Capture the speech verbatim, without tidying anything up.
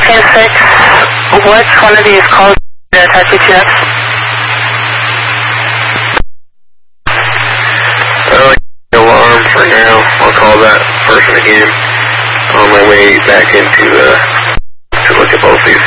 ten six, what's one of these calls that attach G P S? I don't like alarm for now. I'll call that person again on my way back into the, to look at both these.